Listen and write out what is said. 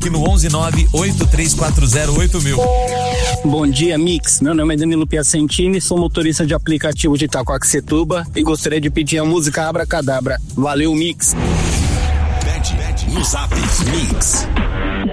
aqui no 11983408000. Bom dia, Mix. Meu nome é Danilo Piacentini, sou motorista de aplicativo de Itacoaxetuba e gostaria de pedir a música Abracadabra. Valeu, Mix. No Zap Mix.